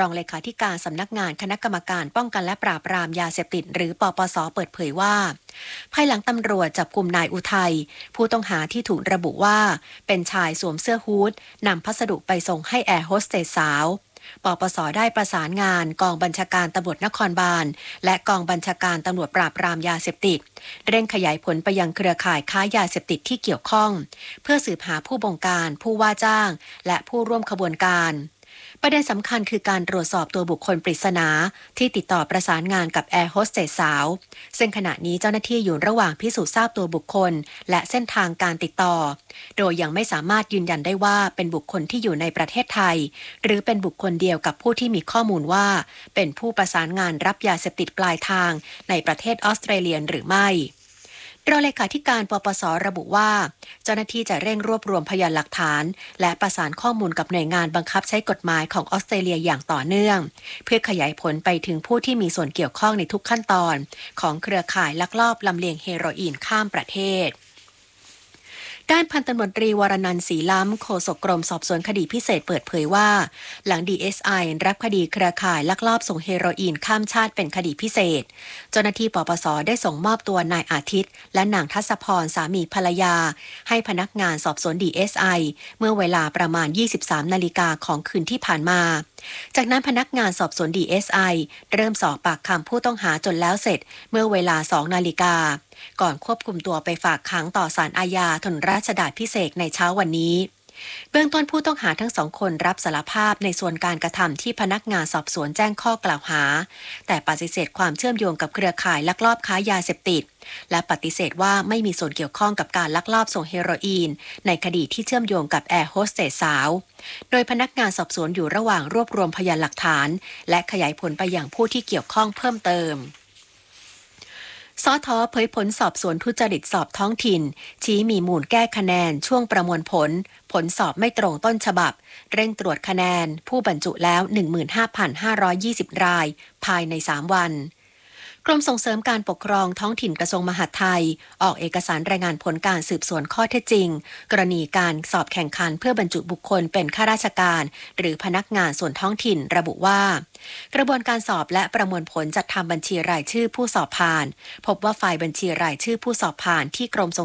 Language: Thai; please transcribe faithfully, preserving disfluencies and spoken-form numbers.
รองเลขาธิการสำนักงานคณะกรรมการป้องกันและปราบปรามยาเสพติดหรือปปส.เปิดเผยว่าภายหลังตำรวจจับกุมนายอุทัยผู้ต้องหาที่ถูกระบุว่าเป็นชายสวมเสื้อฮู้ดนำพัสดุไปส่งให้แอร์โฮสเตสสาวปปส.ได้ประสานงานกองบัญชาการตำรวจนครบาลและกองบัญชาการตำรวจปราบปรามยาเสพติดเร่งขยายผลไปยังเครือข่ายค้ายาเสพติดที่เกี่ยวข้องเพื่อสืบหาผู้บงการผู้ว่าจ้างและผู้ร่วมขบวนการประเด็นสำคัญคือการตรวจสอบตัวบุคคลปริศนาที่ติดต่อประสานงานกับแอร์โฮสเตสสาวซึ่งขณะนี้เจ้าหน้าที่อยู่ระหว่างพิสูจน์ทราบตัวบุคคลและเส้นทางการติดต่อโดยยังไม่สามารถยืนยันได้ว่าเป็นบุคคลที่อยู่ในประเทศไทยหรือเป็นบุคคลเดียวกับผู้ที่มีข้อมูลว่าเป็นผู้ประสานงานรับยาเสพติดปลายทางในประเทศออสเตรเลียหรือไม่รองเลขาธิการปปส.ระบุว่าเจ้าหน้าที่จะเร่งรวบรวมพยานหลักฐานและประสานข้อมูลกับหน่วยงานบังคับใช้กฎหมายของออสเตรเลียอย่างต่อเนื่องเพื่อขยายผลไปถึงผู้ที่มีส่วนเกี่ยวข้องในทุกขั้นตอนของเครือข่ายลักลอบลำเลียงเฮโรอีนข้ามประเทศด้านพันตำรวจตรีวรนันท์ศรีล้ำโฆษกกรมสอบสวนคดีพิเศษเปิดเผยว่าหลัง ดี เอส ไอ รับคดีเครือข่ายลักลอบส่งเฮโรอีนข้ามชาติเป็นคดีพิเศษเจ้าหน้าที่ปปส.ได้ส่งมอบตัวนายอาทิตย์และนางทัศพรสามีภรรยาให้พนักงานสอบสวน ดี เอส ไอ เมื่อเวลาประมาณ ยี่สิบสามนาฬิกาของคืนที่ผ่านมาจากนั้นพนักงานสอบสวน ดี เอส ไอ เริ่มสอบปากคำผู้ต้องหาจนแล้วเสร็จเมื่อเวลา สองนาฬิกาก่อนควบคุมตัวไปฝากขังต่อศาลอาญาถนนราชดาภิเษกในเช้าวันนี้เบื้องต้นผู้ต้องหาทั้งสองคนรับสารภาพในส่วนการกระทำที่พนักงานสอบสวนแจ้งข้อกล่าวหาแต่ปฏิเสธความเชื่อมโยงกับเครือข่ายลักลอบค้ายาเสพติดและปฏิเสธว่าไม่มีส่วนเกี่ยวข้องกับการลักลอบส่งเฮโรอีนในคดีที่เชื่อมโยงกับแอร์โฮสเตสสาวโดยพนักงานสอบสวนอยู่ระหว่างรวบรวมพยานหลักฐานและขยายผลไปยังผู้ที่เกี่ยวข้องเพิ่มเติมสท.เผยผลสอบสวนทุจริตสอบท้องถิ่นชี้มีมูลแก้คะแนนช่วงประมวลผลผลสอบไม่ตรงต้นฉบับเร่งตรวจคะแนนผู้บรรจุแล้ว หนึ่งหมื่นห้าพันห้าร้อยยี่สิบ รายภายในสามวันกรมส่งเสริมการปกครองท้องถิ่นกระทรวงมหาดไทยออกเอกสารรายงานผลการสืบสวนข้อเท็จจริงกรณีการสอบแข่งขันเพื่อบรรจุบุคคลเป็นข้าราชการหรือพนักงานส่วนท้องถิ่นระบุว่ากระบวนการสอบและประมวลผลจัดทำบัญชีรายชื่อผู้สอบผ่านพบว่าไฟล์บัญชีรายชื่อผู้สอบผ่านที่กรมส่ง